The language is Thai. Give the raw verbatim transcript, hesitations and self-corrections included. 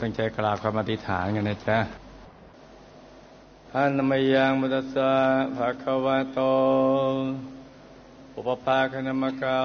ตั้งใจกราบคำอธิษฐานกันนะจ๊ะอะนะมะยังมุตัสสะภะคะวะโตอุปปาคนะมะกะ